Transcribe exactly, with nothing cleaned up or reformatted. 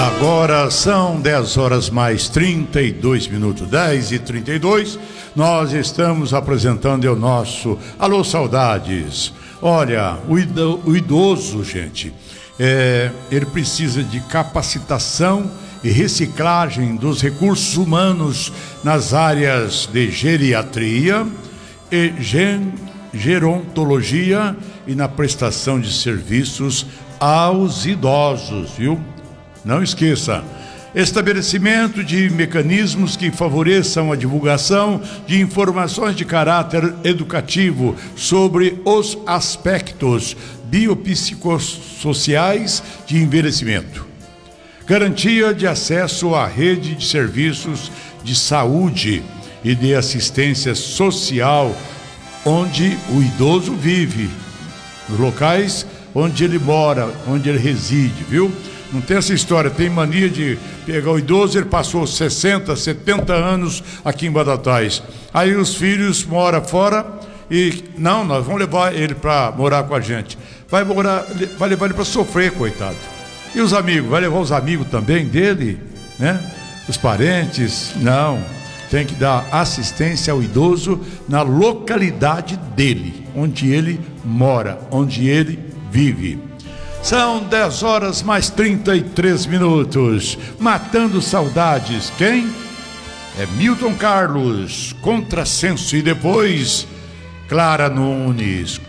Agora são dez horas mais trinta e dois minutos, dez e trinta e dois. Nós estamos apresentando o nosso Alô Saudades. Olha, o idoso, gente, é, ele precisa de capacitação e reciclagem dos recursos humanos nas áreas de geriatria e gen, gerontologia e na prestação de serviços aos idosos, viu? Não esqueça, estabelecimento de mecanismos que favoreçam a divulgação de informações de caráter educativo sobre os aspectos biopsicossociais de envelhecimento. Garantia de acesso à rede de serviços de saúde e de assistência social onde o idoso vive, nos locais onde ele mora, onde ele reside, viu? Não tem essa história, tem mania de pegar o idoso, ele passou sessenta, setenta anos aqui em Batatais. Aí os filhos moram fora e, não, nós vamos levar ele para morar com a gente. Vai, morar, vai levar ele para sofrer, coitado. E os amigos, vai levar os amigos também dele, né? Os parentes, não. Tem que dar assistência ao idoso na localidade dele, onde ele mora, onde ele vive. São dez horas mais trinta e três minutos. Matando saudades. Quem? É Milton Carlos, Contrassenso. E depois, Clara Nunes.